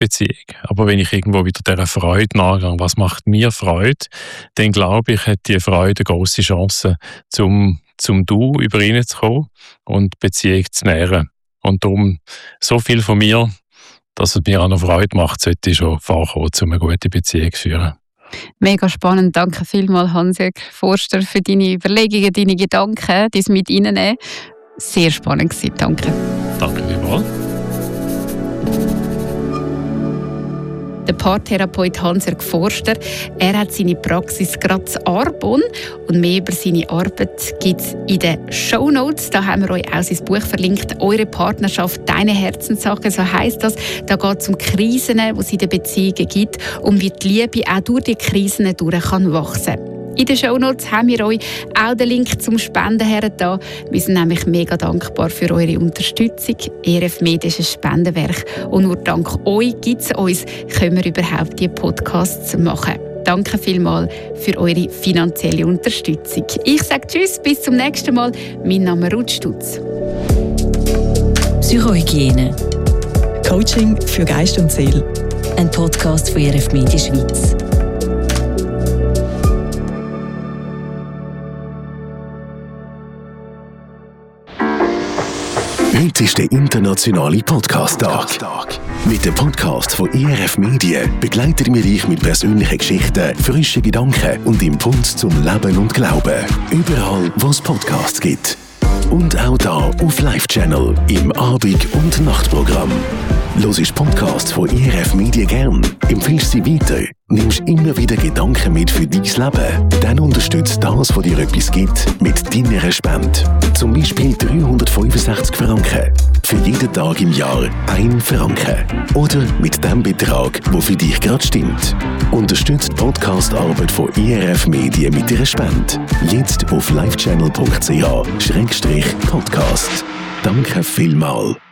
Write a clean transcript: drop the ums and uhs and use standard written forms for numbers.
Beziehung. Aber wenn ich irgendwo wieder dieser Freude nachgehe, was macht mir Freude, dann glaube ich, hat die Freude eine grosse Chance, zum Du über ihn zu kommen und die Beziehung zu nähren. Und darum, so viel von mir, dass es mir auch noch Freude macht, sollte ich schon vorkommen, um eine gute Beziehung zu führen. Mega spannend. Danke vielmals, Hans-Jörg Forster, für deine Überlegungen, deine Gedanken, das mit reinnehmen. Sehr spannend gewesen. Danke. Danke vielmals. Der Paartherapeut Hans-Jörg Forster, er hat seine Praxis gerade in Arbon und mehr über seine Arbeit gibt es in den Shownotes. Da haben wir euch auch sein Buch verlinkt, «Eure Partnerschaft, deine Herzenssache», so heisst das. Da geht es um Krisen, die es in den Beziehungen gibt und wie die Liebe auch durch die Krisen durch kann wachsen. In den Shownotes haben wir euch auch den Link zum Spenden hergetan. Wir sind nämlich mega dankbar für eure Unterstützung. ERF Media ist ein Spendenwerk und nur dank euch gibt es uns, können wir überhaupt diese Podcasts machen. Danke vielmals für eure finanzielle Unterstützung. Ich sage Tschüss, bis zum nächsten Mal. Mein Name ist Ruth Stutz. Psychohygiene. Coaching für Geist und Seele. Ein Podcast von ERF Media Schweiz. Heute ist der internationale Podcast-Tag. Mit dem Podcast von ERF Medien begleiten wir dich mit persönlichen Geschichten, frischen Gedanken und Impulsen zum Leben und Glauben. Überall, wo es Podcasts gibt. Und auch da auf Live-Channel im Abend- und Nachtprogramm. Hörst Podcasts von ERF Medien gern? Empfiehlst sie weiter? Nimmst immer wieder Gedanken mit für dein Leben? Dann unterstützt das, was dir etwas gibt, mit deiner Spende. Zum Beispiel 365 Franken. Für jeden Tag im Jahr 1 Franken. Oder mit dem Betrag, der für dich gerade stimmt. Unterstützt die Podcast-Arbeit von ERF Medien mit ihrer Spende. Jetzt auf livechannel.ch/podcast. Danke vielmals.